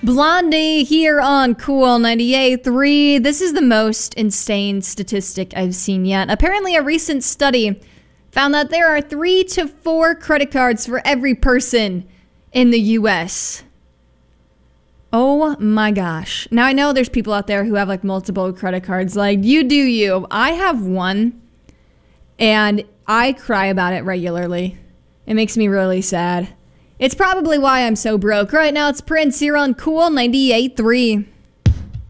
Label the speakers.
Speaker 1: Blondie here on Cool 98.3. This is the most insane statistic I've seen yet. Apparently, a recent study found that there are 3 to 4 credit cards for every person in the US. Oh my gosh. Now, I know there's people out there who have like multiple credit cards. Like, you do you. I have one, and I cry about it regularly. It makes me really sad. It's probably why I'm so broke. Right now, it's Prince here on Cool 98.3.